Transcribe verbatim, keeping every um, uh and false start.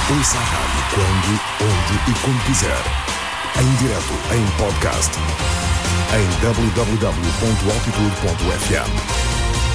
Ouça a rádio quando, onde e como quiser. Em direto, em podcast. Em w w w ponto altitude ponto f m.